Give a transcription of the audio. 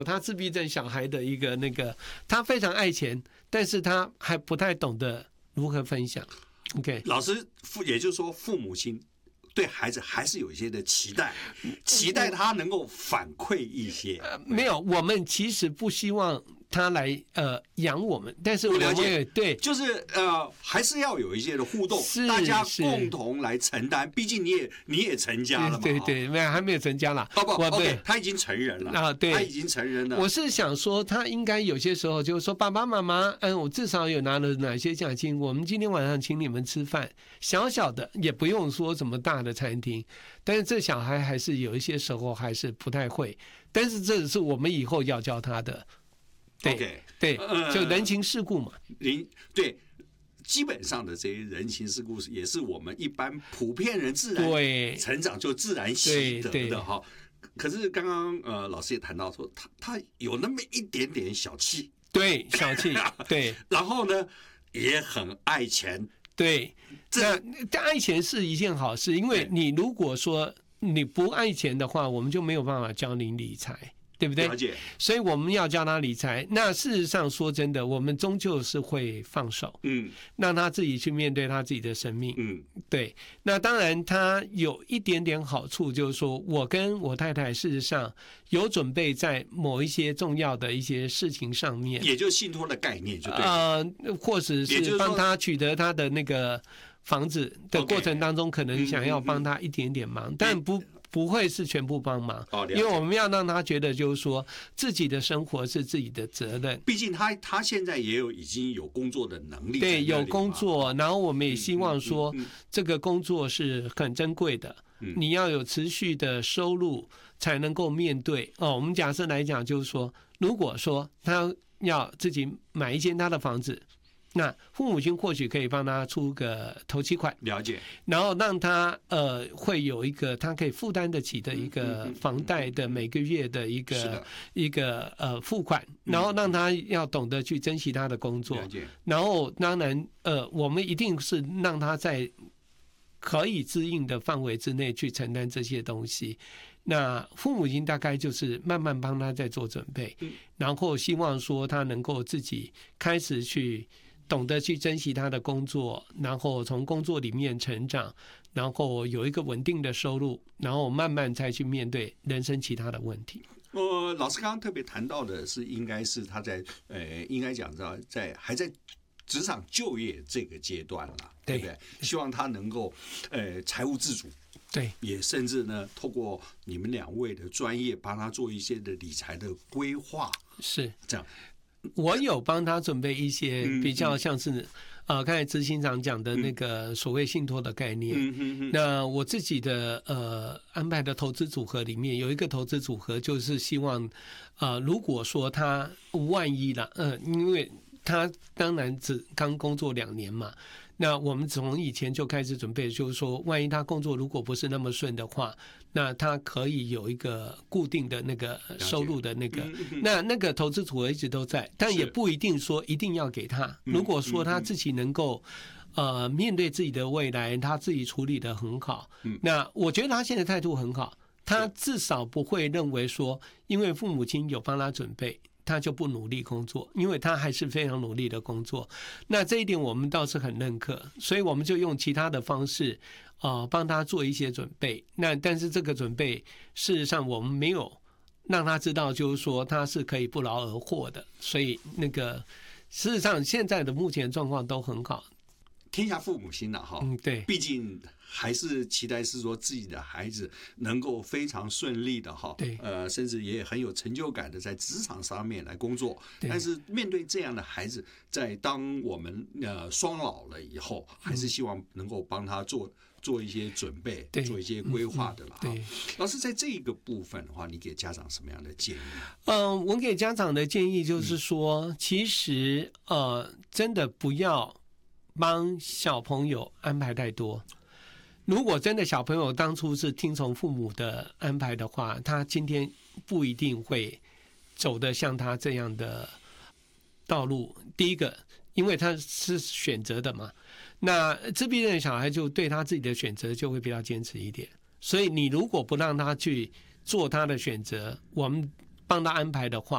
他自闭症小孩的一个那个，他非常爱钱，但是他还不太懂得如何分享。OK， 老师，也就是说，父母亲对孩子还是有一些的期待他能够反馈一些。 没有，我们其实不希望他来养我们，但是我们也对， 就是还是要有一些的互动，大家共同来承担。毕竟你也成家了嘛， 对，没有还没有成家了。 OK， 他已经成人了啊，对，他已经成人了。 我是想说，他应该有些时候就是说，爸爸妈妈，我至少有拿了哪些奖金，我们今天晚上请你们吃饭，小小的也不用说什么大的餐厅，但是这小孩还是有一些时候还是不太会，但是这是我们以后要教他的。对 okay， 对，就人情世故嘛。 对，基本上的这些人情世故也是我们一般普遍人自然成长就自然习得的哈。可是刚刚老师也谈到说，他有那么一点点小气， 对，小气，对， 然后呢也很爱钱， 对，那爱钱是一件好事，因为你如果说你不爱钱的话，我们就没有办法教你理财。对不对？ 了解。 所以我们要教他理财。那事实上说真的，我们终究是会放手，让他自己去面对他自己的生命，对。那当然，他有一点点好处，就是说我跟我太太事实上有准备在某一些重要的一些事情上面， 也就是信托的概念，就对。 或者是帮他取得他的那个房子的过程当中，可能想要帮他一点点忙，但不会是全部帮忙，因为我们要让他觉得就是说自己的生活是自己的责任。 毕竟他现在也已经有工作的能力， 对，有工作，然后我们也希望说这个工作是很珍贵的，你要有持续的收入才能够面对。我们假设来讲，就是说，如果说他要自己买一间他的房子，那父母亲或许可以帮他出个头期款， 了解， 然后让他会有一个他可以负担得起的一个房贷的每个月的一个付款，然后让他要懂得去珍惜他的工作， 了解， 然后当然我们一定是让他在可以支应的范围之内去承担这些东西。那父母亲大概就是慢慢帮他在做准备，然后希望说他能够自己开始去懂得去珍惜他的工作，然后从工作里面成长，然后有一个稳定的收入，然后慢慢再去面对人生其他的问题。 老师刚刚特别谈到的是，应该是他在应该讲还在职场就业这个阶段了，对不对？希望他能够财务自主。 对， 也甚至呢，透过你们两位的专业，帮他做一些的理财的规划， 是这样。 我有帮他准备一些比较像是刚才执行长讲的那个所谓信托的概念。那我自己的安排的投资组合里面有一个投资组合，就是希望如果说他万一啦，因为他当然只刚工作2年嘛。那我们从以前就开始准备，就是说，万一他工作如果不是那么顺的话，那他可以有一个固定的那个收入的那个，那个投资组合一直都在，但也不一定说一定要给他。如果说他自己能够面对自己的未来，他自己处理得很好，那我觉得他现在态度很好，他至少不会认为说，因为父母亲有帮他准备，他就不努力工作，因为他还是非常努力的工作。那这一点我们倒是很认可，所以我们就用其他的方式帮他做一些准备。那但是这个准备事实上我们没有让他知道，就是说他是可以不劳而获的。所以那个事实上现在的目前状况都很好。 天下父母心了哈， 对， 毕竟还是期待是说自己的孩子能够非常顺利的哈， 对， 甚至也很有成就感的在职场上面来工作。但是面对这样的孩子，在当我们双老了以后，还是希望能够帮他做一些准备，做一些规划的了。对，老师在这个部分的话，你给家长什么样的建议？ 我给家长的建议就是说，其实真的不要帮小朋友安排太多。如果真的小朋友当初是听从父母的安排的话，他今天不一定会走得像他这样的道路。第一个，因为他是选择的嘛，那自闭症的小孩就对他自己的选择就会比较坚持一点。所以你如果不让他去做他的选择，我们帮他安排的话，